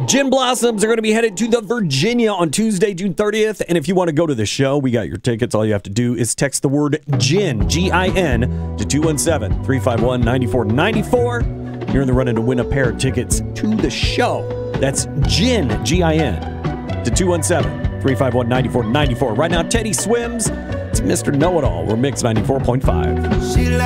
Gin Blossoms are going to be headed to the Virginia on Tuesday, June 30th. And if you want to go to the show, we got your tickets. All you have to do is text the word GIN, G-I-N, to 217-351-9494. You're in the running to win a pair of tickets to the show. That's GIN, G-I-N, to 217-351-9494. Right now, Teddy Swims. It's Mr. Know-It-All. We're Mix 94.5.